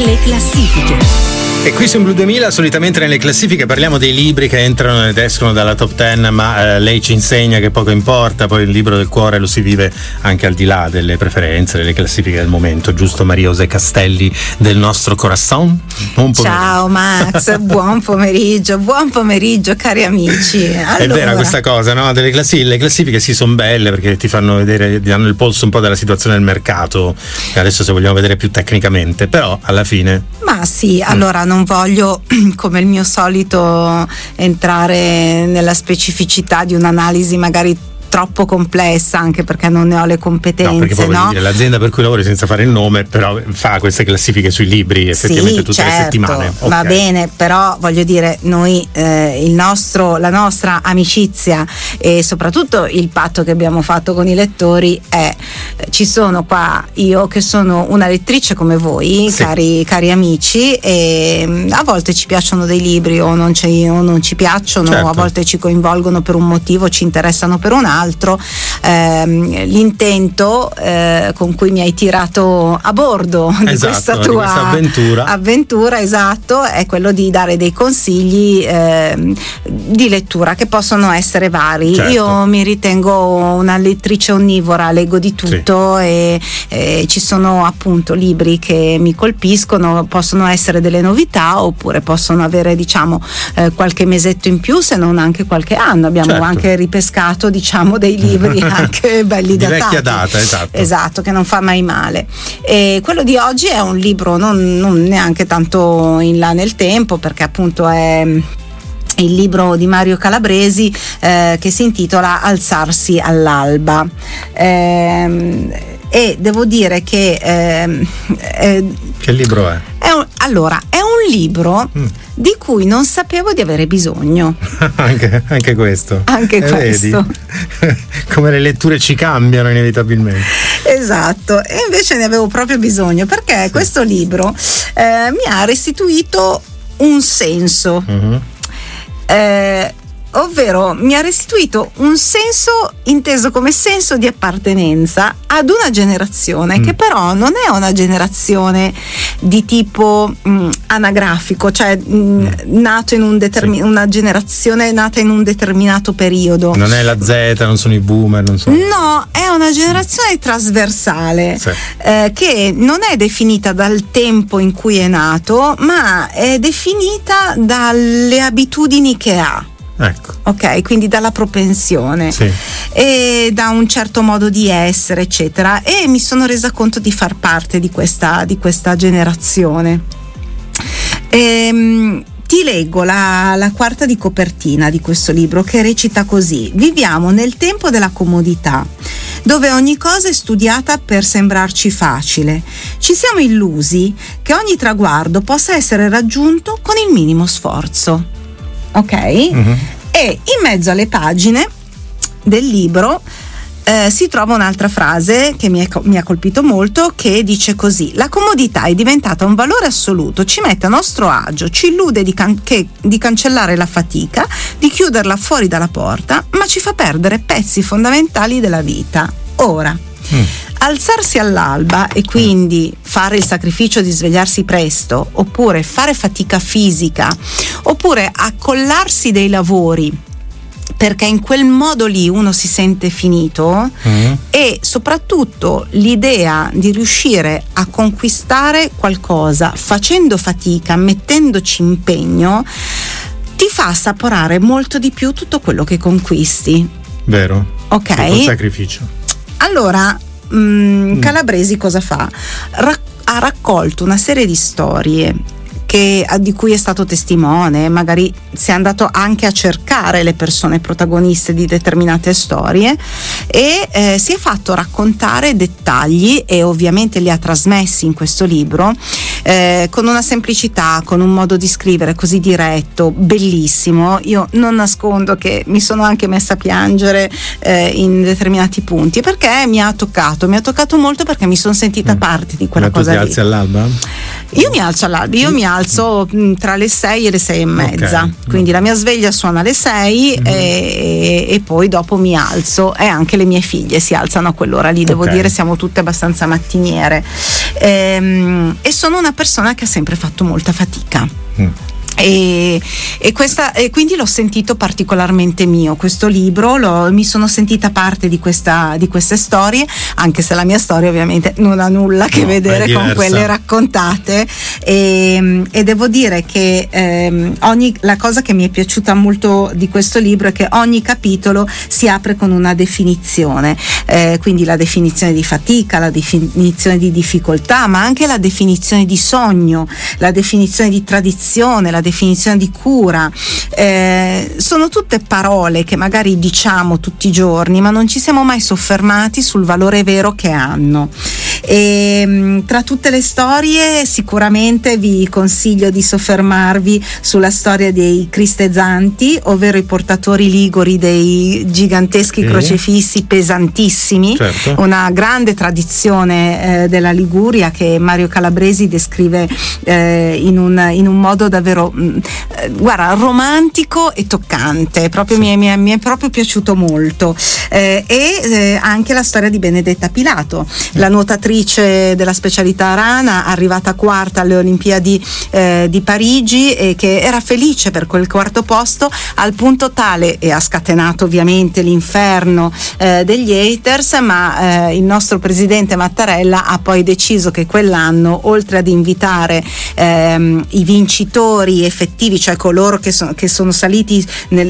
Le classifiche. E qui su Blue 2000 solitamente nelle classifiche parliamo dei libri che entrano ed escono dalla top 10, ma lei ci insegna che poco importa, poi il libro del cuore lo si vive anche al di là delle preferenze, delle classifiche del momento, giusto Maria José Castelli del nostro corazon? Ciao Max, buon pomeriggio cari amici. Allora. È vera questa cosa, no? Le classifiche sì sono belle perché ti fanno vedere, ti danno il polso un po' della situazione del mercato, adesso se vogliamo vedere più tecnicamente, però alla fine... Ma sì, allora non voglio, come il mio solito, entrare nella specificità di un'analisi magari troppo complessa, anche perché non ne ho le competenze. No, perché poi voglio dire, l'azienda per cui lavori, senza fare il nome, però fa queste classifiche sui libri effettivamente sì, tutte certo, le settimane. Va okay. bene, però voglio dire, noi la nostra amicizia e soprattutto il patto che abbiamo fatto con i lettori è ci sono qua io che sono una lettrice come voi, sì. cari amici, e a volte ci piacciono dei libri o non ci piacciono, certo. A volte ci coinvolgono per un motivo, ci interessano per un altro. L'intento con cui mi hai tirato a bordo di questa tua avventura, esatto, è quello di dare dei consigli di lettura che possono essere vari. Certo. Io mi ritengo una lettrice onnivora, leggo di tutto, sì. e ci sono appunto libri che mi colpiscono, possono essere delle novità oppure possono avere qualche mesetto in più, se non anche qualche anno. Abbiamo anche ripescato dei libri anche belli datati, di vecchia data, esatto, che non fa mai male. E quello di oggi è un libro non neanche tanto in là nel tempo, perché appunto è il libro di Mario Calabresi che si intitola Alzarsi all'alba, e devo dire che libro è? È un libro di cui non sapevo di avere bisogno. anche questo. Anche questo. Vedi? Come le letture ci cambiano inevitabilmente. Esatto, e invece ne avevo proprio bisogno, perché questo libro mi ha restituito un senso. Ovvero mi ha restituito un senso inteso come senso di appartenenza ad una generazione che però non è una generazione di tipo anagrafico, cioè nato in una generazione nata in un determinato periodo. Non è la Z, non sono i boomer, non sono... No, è una generazione trasversale, sì. Che non è definita dal tempo in cui è nato, ma è definita dalle abitudini che ha. Ecco. Ok, quindi dalla propensione, sì. E da un certo modo di essere, eccetera, e mi sono resa conto di far parte di questa generazione. Ti leggo la quarta di copertina di questo libro, che recita così: viviamo nel tempo della comodità, dove ogni cosa è studiata per sembrarci facile. Ci siamo illusi che ogni traguardo possa essere raggiunto con il minimo sforzo. Ok? E in mezzo alle pagine del libro si trova un'altra frase che mi ha colpito molto, che dice così: la comodità è diventata un valore assoluto, ci mette a nostro agio, ci illude di cancellare la fatica, di chiuderla fuori dalla porta, ma ci fa perdere pezzi fondamentali della vita. Ora, alzarsi all'alba e quindi fare il sacrificio di svegliarsi presto, oppure fare fatica fisica, oppure accollarsi dei lavori perché in quel modo lì uno si sente finito, e soprattutto l'idea di riuscire a conquistare qualcosa facendo fatica, mettendoci impegno, ti fa assaporare molto di più tutto quello che conquisti. Vero? Ok. Un sacrificio. Allora, Calabresi cosa fa? Ha raccolto una serie di storie di cui è stato testimone, magari si è andato anche a cercare le persone protagoniste di determinate storie e si è fatto raccontare dettagli, e ovviamente li ha trasmessi in questo libro con una semplicità, con un modo di scrivere così diretto, bellissimo. Io non nascondo che mi sono anche messa a piangere in determinati punti, perché mi ha toccato molto, perché mi sono sentita parte di quella cosa lì. Tu ti alzi all'alba? Io mi alzo all'alba, io mi alzo tra le 6 e le 6 e mezza, quindi la mia sveglia suona alle 6 e poi dopo mi alzo, e anche le mie figlie si alzano a quell'ora lì, devo dire, siamo tutte abbastanza mattiniere, e sono una persona che ha sempre fatto molta fatica. E quindi l'ho sentito particolarmente mio questo libro, mi sono sentita parte di queste storie, anche se la mia storia ovviamente non ha nulla a che vedere con quelle raccontate, e devo dire che la cosa che mi è piaciuta molto di questo libro è che ogni capitolo si apre con una definizione, quindi la definizione di fatica, la definizione di difficoltà, ma anche la definizione di sogno, la definizione di tradizione, la definizione di cura. Sono tutte parole che magari diciamo tutti i giorni, ma non ci siamo mai soffermati sul valore vero che hanno. E tra tutte le storie sicuramente vi consiglio di soffermarvi sulla storia dei cristezanti, ovvero i portatori liguri dei giganteschi crocefissi pesantissimi, una grande tradizione della Liguria che Mario Calabresi descrive in un modo davvero guarda, romantico e toccante, proprio mi è proprio piaciuto molto, e anche la storia di Benedetta Pilato, la nuotatrice della specialità rana, arrivata quarta alle Olimpiadi di Parigi, e che era felice per quel quarto posto, al punto tale, e ha scatenato ovviamente l'inferno degli haters, ma il nostro presidente Mattarella ha poi deciso che quell'anno, oltre ad invitare i vincitori effettivi, cioè coloro che sono saliti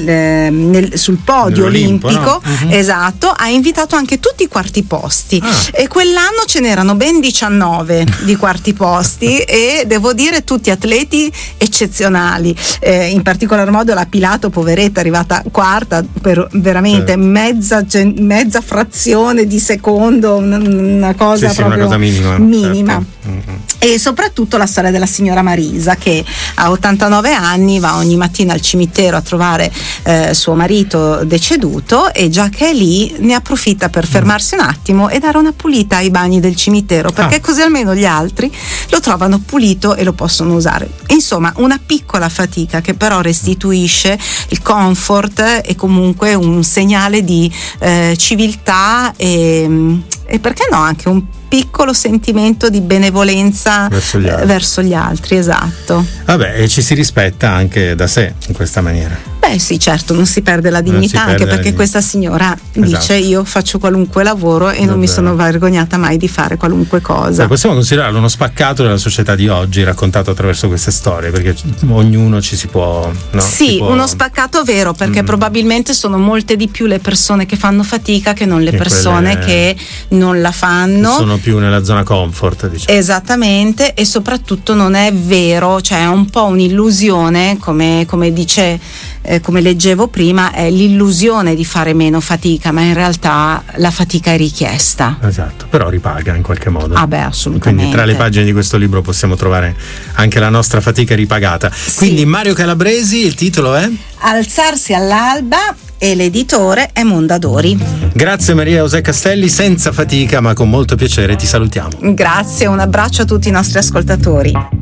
sul podio olimpico, no? Esatto, ha invitato anche tutti i quarti posti, e quell'anno ce n'erano ben 19 di quarti posti e devo dire tutti atleti eccezionali, in particolar modo la Pilato, poveretta, arrivata quarta per veramente mezza frazione di secondo, una cosa proprio una cosa minima. E soprattutto la storia della signora Marisa, che a 89 anni va ogni mattina al cimitero a trovare suo marito deceduto, e già che è lì ne approfitta per fermarsi un attimo e dare una pulita ai bagni del cimitero, perché così almeno gli altri lo trovano pulito e lo possono usare. Insomma, una piccola fatica che però restituisce il comfort e comunque un segnale di civiltà e perché no, anche un piccolo sentimento di benevolenza verso gli altri, esatto. Vabbè, e ci si rispetta anche da sé in questa maniera. Beh sì, certo, non si perde la dignità, anche perché questa signora dice io faccio qualunque lavoro e non mi sono vergognata mai di fare qualunque cosa. Possiamo considerarlo uno spaccato della società di oggi, raccontato attraverso queste storie, perché ognuno ci si può, no? Sì, uno spaccato vero, perché probabilmente sono molte di più le persone che fanno fatica che non le persone che non la fanno. Sono più nella zona comfort, diciamo. Esattamente, e soprattutto non è vero, cioè è un po' un'illusione, come dice, come leggevo prima, è l'illusione di fare meno fatica, ma in realtà la fatica è richiesta. Esatto, però ripaga in qualche modo. Ah beh, assolutamente. Quindi tra le pagine di questo libro possiamo trovare anche la nostra fatica ripagata. Sì. Quindi Mario Calabresi, il titolo è? Alzarsi all'alba, e l'editore è Mondadori. Grazie Maria José Castelli, senza fatica ma con molto piacere ti salutiamo. Grazie, un abbraccio a tutti i nostri ascoltatori.